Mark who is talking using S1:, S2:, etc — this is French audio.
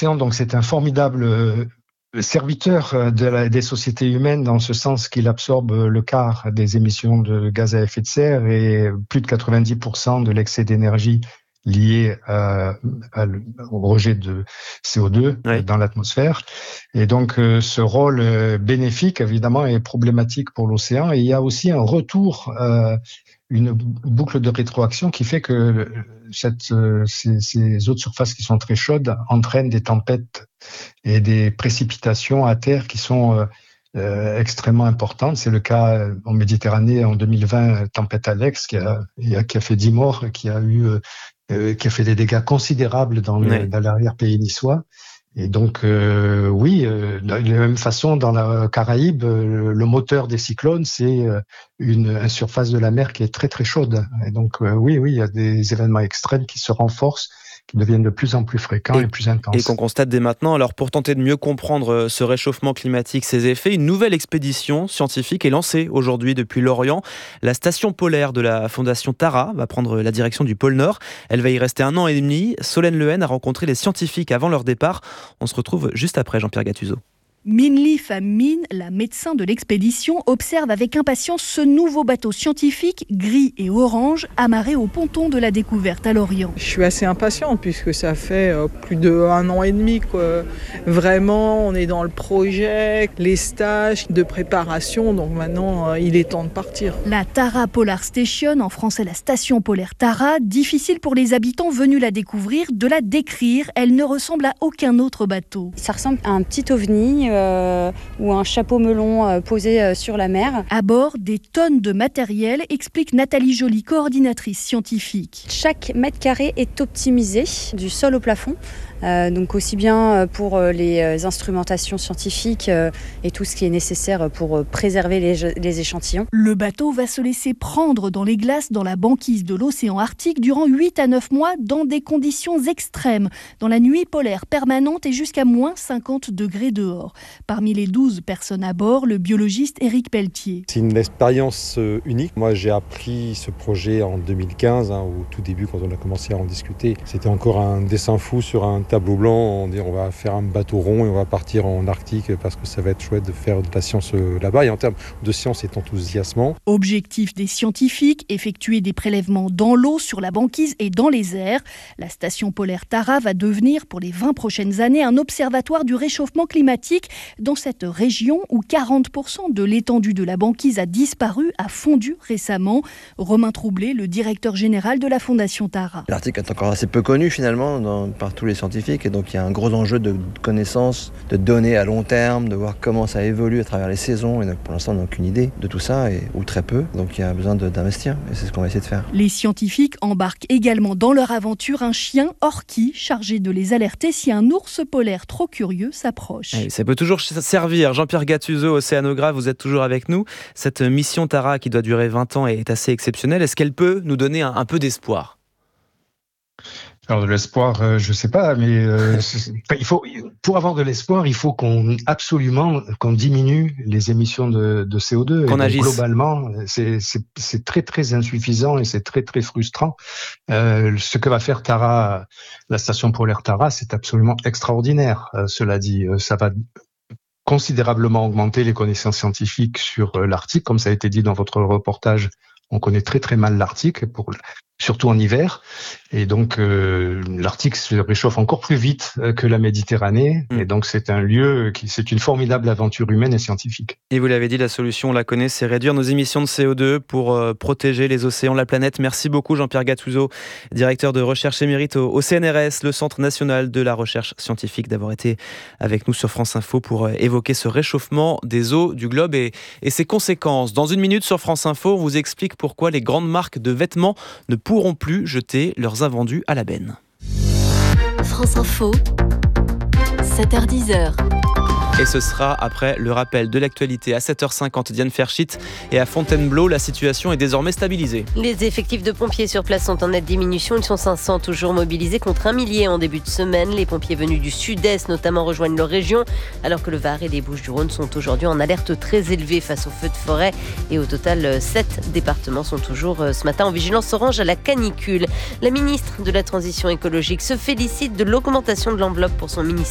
S1: l'océan, donc, c'est un formidable serviteur des sociétés humaines, dans ce sens qu'il absorbe le quart des émissions de gaz à effet de serre et plus de 90% de l'excès d'énergie lié au rejet de CO2 dans l'atmosphère. Et donc, ce rôle bénéfique, évidemment, est problématique pour l'océan. Et il y a aussi un retour, une boucle de rétroaction qui fait que ces eaux de surface qui sont très chaudes entraînent des tempêtes et des précipitations à terre qui sont extrêmement importantes. C'est le cas en Méditerranée en 2020, tempête Alex qui a fait 10 morts, qui a fait des dégâts considérables dans l'arrière-pays niçois. Et donc, de la même façon, dans la Caraïbe, le moteur des cyclones, c'est une surface de la mer qui est très très chaude. Et donc, il y a des événements extrêmes qui se renforcent, qui deviennent de plus en plus fréquents et plus intenses.
S2: Et qu'on constate dès maintenant. Alors, pour tenter de mieux comprendre ce réchauffement climatique, ses effets, une nouvelle expédition scientifique est lancée aujourd'hui depuis l'Orient. La station polaire de la Fondation Tara va prendre la direction du pôle Nord. Elle va y rester 1 an et demi. Solène Lehen a rencontré les scientifiques avant leur départ. On se retrouve juste après, Jean-Pierre Gattuso.
S3: Minli Pham-Minh, la médecin de l'expédition, observe avec impatience ce nouveau bateau scientifique, gris et orange, amarré au ponton de la découverte à l'Orient.
S4: Je suis assez impatiente puisque ça fait plus d'1 an et demi. Vraiment, on est dans le projet, les stages de préparation, donc maintenant il est temps de partir.
S3: La Tara Polar Station, en français la station polaire Tara, difficile pour les habitants venus la découvrir de la décrire. Elle ne ressemble à aucun autre bateau.
S5: Ça ressemble à un petit ovni ou un chapeau melon posé sur la mer.
S3: À bord, des tonnes de matériel, explique Nathalie Joly, coordinatrice scientifique.
S5: Chaque mètre carré est optimisé du sol au plafond. Donc aussi bien pour les instrumentations scientifiques et tout ce qui est nécessaire pour préserver les échantillons.
S3: Le bateau va se laisser prendre dans les glaces dans la banquise de l'océan Arctique durant 8 à 9 mois dans des conditions extrêmes, dans la nuit polaire permanente et jusqu'à moins 50 degrés dehors. Parmi les 12 personnes à bord, le biologiste Éric Pelletier.
S6: C'est une expérience unique. Moi, j'ai appris ce projet en 2015, au tout début, quand on a commencé à en discuter. C'était encore un dessin fou sur un tableau blanc. On va faire un bateau rond et on va partir en Arctique parce que ça va être chouette de faire de la science là-bas. Et en termes de science, c'est enthousiasmant.
S3: Objectif des scientifiques, effectuer des prélèvements dans l'eau, sur la banquise et dans les airs. La station polaire Tara va devenir, pour les 20 prochaines années, un observatoire du réchauffement climatique dans cette région où 40% de l'étendue de la banquise a disparu, a fondu récemment. Romain Troublé, le directeur général de la Fondation Tara.
S7: L'Arctique est encore assez peu connu finalement par tous les scientifiques et donc il y a un gros enjeu de connaissances, de données à long terme, de voir comment ça évolue à travers les saisons. Et donc pour l'instant on n'a aucune idée de tout ça ou très peu, donc il y a besoin d'investir et c'est ce qu'on va essayer de faire.
S3: Les scientifiques embarquent également dans leur aventure un chien Orki chargé de les alerter si un ours polaire trop curieux s'approche.
S2: Ça peut toujours servir. Jean-Pierre Gattuso, océanographe, vous êtes toujours avec nous. Cette mission Tara qui doit durer 20 ans est assez exceptionnelle. Est-ce qu'elle peut nous donner un peu d'espoir ?
S1: Alors de l'espoir, je sais pas, mais pour avoir de l'espoir, il faut absolument qu'on diminue les émissions de CO2.
S2: Qu'on agisse.
S1: Globalement, c'est très très insuffisant et c'est très très frustrant. Ce que va faire Tara, la station polaire Tara, c'est absolument extraordinaire. Cela dit, ça va considérablement augmenter les connaissances scientifiques sur l'Arctique, comme ça a été dit dans votre reportage. On connaît très très mal l'Arctique, surtout en hiver. Et donc, l'Arctique se réchauffe encore plus vite que la Méditerranée. Et donc, c'est c'est une formidable aventure humaine et scientifique.
S2: Et vous l'avez dit, la solution, on la connaît, c'est réduire nos émissions de CO2 pour protéger les océans, la planète. Merci beaucoup, Jean-Pierre Gattuso, directeur de recherche émérite au CNRS, le Centre national de la recherche scientifique, d'avoir été avec nous sur France Info pour évoquer ce réchauffement des eaux du globe et ses conséquences. Dans 1 minute sur France Info, on vous explique pourquoi les grandes marques de vêtements ne pourront plus jeter leurs invendus à la benne.
S8: France Info, 7h-10h.
S2: Et ce sera après le rappel de l'actualité à 7h50. Diane Ferchit et à Fontainebleau, la situation est désormais stabilisée.
S8: Les effectifs de pompiers sur place sont en nette diminution. Ils sont 500 toujours mobilisés contre 1 millier en début de semaine. Les pompiers venus du sud-est notamment rejoignent leur région, alors que le Var et les Bouches-du-Rhône sont aujourd'hui en alerte très élevée face aux feux de forêt. Et au total, 7 départements sont toujours ce matin en vigilance orange à la canicule. La ministre de la Transition écologique se félicite de l'augmentation de l'enveloppe pour son ministère.